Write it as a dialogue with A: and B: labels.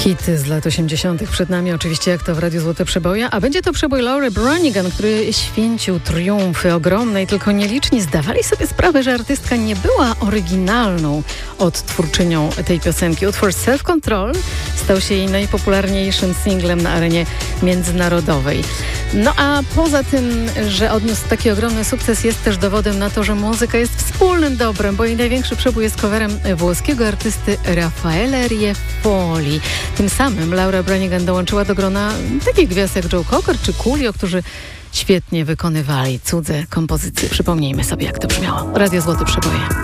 A: Hity z lat 80. przed nami, oczywiście jak to w Radiu Złote Przeboje, a będzie to przebój Laury Branigan, który święcił triumfy ogromne i tylko nieliczni zdawali sobie sprawę, że artystka nie była oryginalną odtwórczynią tej piosenki. Utwór Self Control stał się jej najpopularniejszym singlem na arenie międzynarodowej. No a poza tym, że odniósł taki ogromny sukces, jest też dowodem na to, że muzyka jest wspólnym dobrem, bo jej największy przebój jest coverem włoskiego artysty Raffaele Rieffoli. Tym samym Laura Branigan dołączyła do grona takich gwiazd jak Joe Cocker czy Coolio, którzy świetnie wykonywali cudze kompozycje. Przypomnijmy sobie, jak to brzmiało. Radio Złote Przeboje.